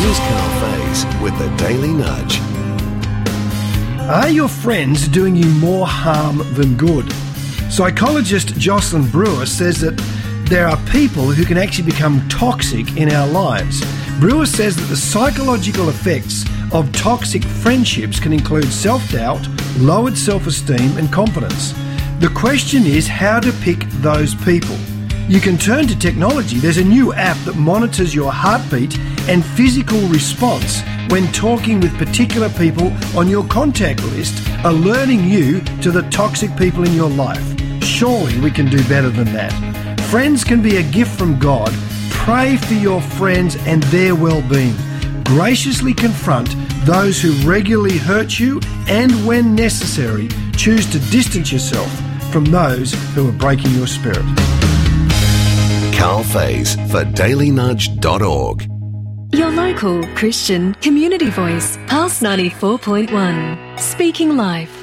Here's Carl Faze with the Daily Nudge. Are your friends doing you more harm than good? Psychologist Jocelyn Brewer says that there are people who can actually become toxic in our lives. Brewer says that the psychological effects of toxic friendships can include self-doubt, lowered self-esteem and confidence. The question is how to pick those people. You can turn to technology. There's a new app that monitors your heartbeat and physical response when talking with particular people on your contact list, alerting you to the toxic people in your life. Surely we can do better than that. Friends can be a gift from God. Pray for your friends and their well-being. Graciously confront those who regularly hurt you, and when necessary, choose to distance yourself from those who are breaking your spirit. Carl Faze for dailynudge.org. Your local Christian community voice, Pulse 94.1, speaking life.